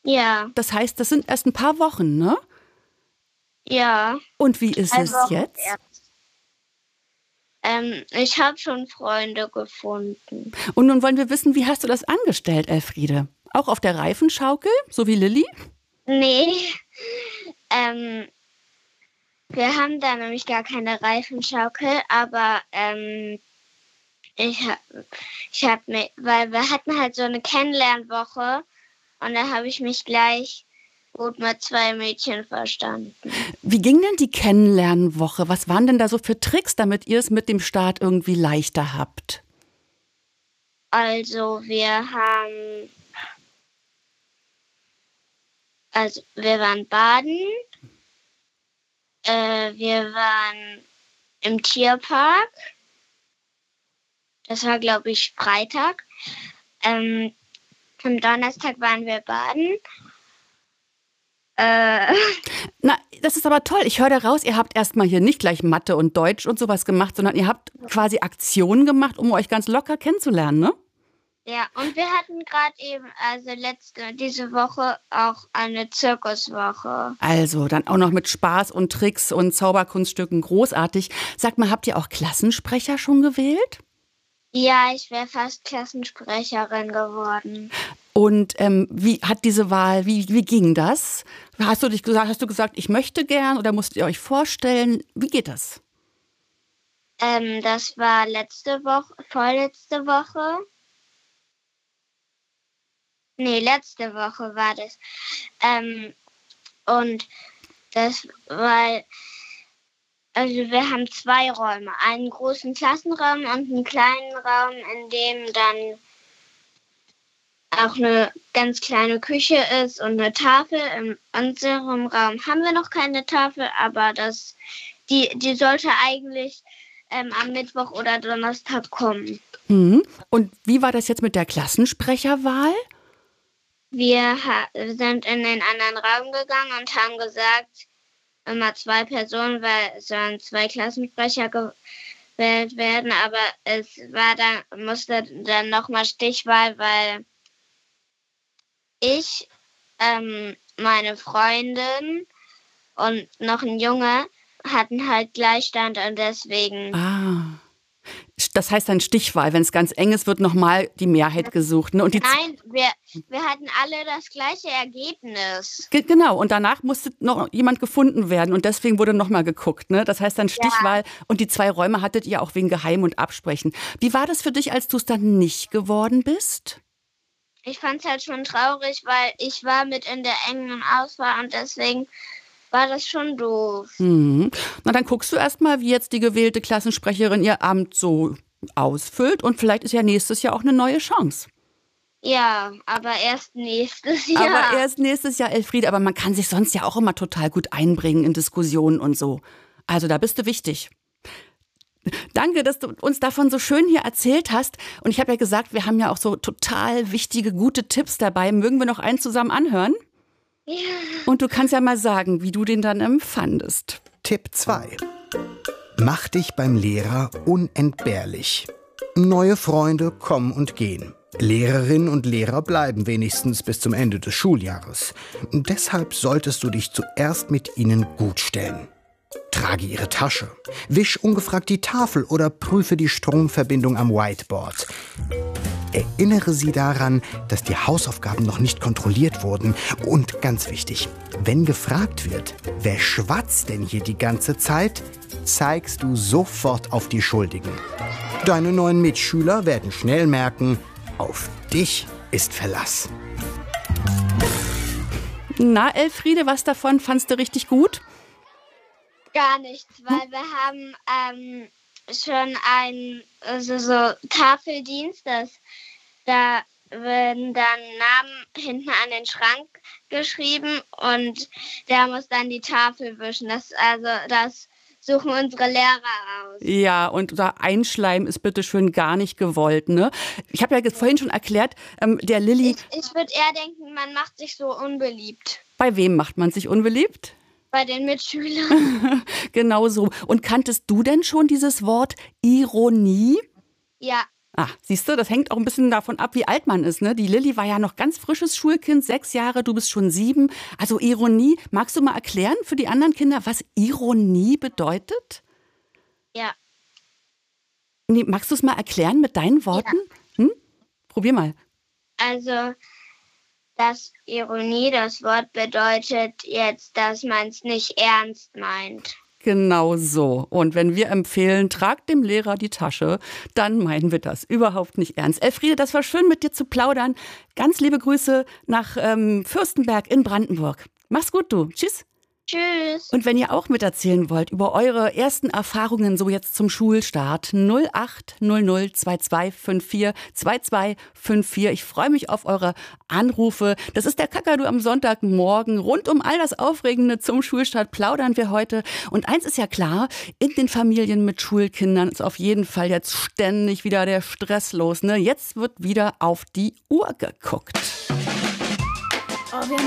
Ja, Das heißt, das sind erst ein paar Wochen, ne? ja. Und wie ist 3 es Wochen jetzt? erst. Ich habe schon Freunde gefunden. Und nun wollen wir wissen, wie hast du das angestellt, Elfriede? Auch auf der Reifenschaukel, so wie Lilly? Nee, ähm, wir haben da nämlich gar keine Reifenschaukel, aber ich habe mir, weil wir hatten halt so eine Kennenlernwoche und da habe ich mich gleich gut mit 2 Mädchen verstanden. Wie ging denn die Kennenlernwoche? Was waren denn da so für Tricks, damit ihr es mit dem Start irgendwie leichter habt? Also wir waren baden, wir waren im Tierpark. Das war, glaube ich, Freitag. Am Donnerstag waren wir baden. Na, das ist aber toll. Ich höre da raus, ihr habt erstmal hier nicht gleich Mathe und Deutsch und sowas gemacht, sondern ihr habt quasi Aktionen gemacht, um euch ganz locker kennenzulernen, ne? Ja, und wir hatten gerade eben, also diese Woche auch eine Zirkuswoche. Also, dann auch noch mit Spaß und Tricks und Zauberkunststücken. Großartig. Sag mal, habt ihr auch Klassensprecher schon gewählt? Ja, ich wäre fast Klassensprecherin geworden. Und wie hat diese Wahl, wie ging das? Hast du gesagt, ich möchte gern oder musstet ihr euch vorstellen? Wie geht das? Das war vorletzte Woche. Nee, letzte Woche war das. Und das war, also wir haben 2 Räume. Einen großen Klassenraum und einen kleinen Raum, in dem dann auch eine ganz kleine Küche ist und eine Tafel. In unserem Raum haben wir noch keine Tafel, aber die sollte eigentlich am Mittwoch oder Donnerstag kommen. Mhm. Und wie war das jetzt mit der Klassensprecherwahl? Wir sind in den anderen Raum gegangen und haben gesagt, immer 2 Personen, weil es sollen 2 Klassensprecher gewählt werden, aber musste dann nochmal Stichwahl, weil ich, meine Freundin und noch ein Junge hatten halt Gleichstand und deswegen. Ah, das heißt dann Stichwahl. Wenn es ganz eng ist, wird nochmal die Mehrheit gesucht. Ne? Und Nein, wir hatten alle das gleiche Ergebnis. Genau, und danach musste noch jemand gefunden werden und deswegen wurde nochmal geguckt. Ne? Das heißt dann Stichwahl, ja. Und die 2 Räume hattet ihr auch wegen Geheim und Absprechen. Wie war das für dich, als du es dann nicht geworden bist? Ich fand es halt schon traurig, weil ich war mit in der engen Auswahl und deswegen war das schon doof. Mhm. Na, dann guckst du erst mal, wie jetzt die gewählte Klassensprecherin ihr Amt so ausfüllt und vielleicht ist ja nächstes Jahr auch eine neue Chance. Ja, aber erst nächstes Jahr. Aber erst nächstes Jahr, Elfriede. Aber man kann sich sonst ja auch immer total gut einbringen in Diskussionen und so. Also da bist du wichtig. Danke, dass du uns davon so schön hier erzählt hast. Und ich habe ja gesagt, wir haben ja auch so total wichtige, gute Tipps dabei. Mögen wir noch einen zusammen anhören? Ja. Und du kannst ja mal sagen, wie du den dann empfandest. Tipp 2. Mach dich beim Lehrer unentbehrlich. Neue Freunde kommen und gehen. Lehrerinnen und Lehrer bleiben wenigstens bis zum Ende des Schuljahres. Deshalb solltest du dich zuerst mit ihnen gut stellen. Trage ihre Tasche, wisch ungefragt die Tafel oder prüfe die Stromverbindung am Whiteboard. Erinnere sie daran, dass die Hausaufgaben noch nicht kontrolliert wurden. Und ganz wichtig, wenn gefragt wird, wer schwatzt denn hier die ganze Zeit, zeigst du sofort auf die Schuldigen. Deine neuen Mitschüler werden schnell merken, auf dich ist Verlass. Na, Elfriede, was davon fandst du richtig gut? Gar nichts, weil wir haben schon so Tafeldienst, da werden dann Namen hinten an den Schrank geschrieben und der muss dann die Tafel wischen. Das suchen unsere Lehrer aus. Ja, und unser Einschleim ist bitteschön gar nicht gewollt, ne? Ich habe ja vorhin schon erklärt, der Lilly... Ich würde eher denken, man macht sich so unbeliebt. Bei wem macht man sich unbeliebt? Bei den Mitschülern. Genau so. Und kanntest du denn schon dieses Wort Ironie? Ja. Ah, siehst du, das hängt auch ein bisschen davon ab, wie alt man ist, ne? Die Lilly war ja noch ganz frisches Schulkind, 6 Jahre, du bist schon 7. Also Ironie, magst du mal erklären für die anderen Kinder, was Ironie bedeutet? Ja. Nee, magst du es mal erklären mit deinen Worten? Ja. Probier mal. Also, das Ironie, das Wort bedeutet jetzt, dass man es nicht ernst meint. Genau so. Und wenn wir empfehlen, trag dem Lehrer die Tasche, dann meinen wir das überhaupt nicht ernst. Elfriede, das war schön, mit dir zu plaudern. Ganz liebe Grüße nach Fürstenberg in Brandenburg. Mach's gut, du. Tschüss. Tschüss. Und wenn ihr auch miterzählen wollt über eure ersten Erfahrungen so jetzt zum Schulstart, 0800 2254 2254. Ich freue mich auf eure Anrufe. Das ist der Kakadu am Sonntagmorgen. Rund um all das Aufregende zum Schulstart plaudern wir heute. Und eins ist ja klar, in den Familien mit Schulkindern ist auf jeden Fall jetzt ständig wieder der Stress los, ne? Jetzt wird wieder auf die Uhr geguckt.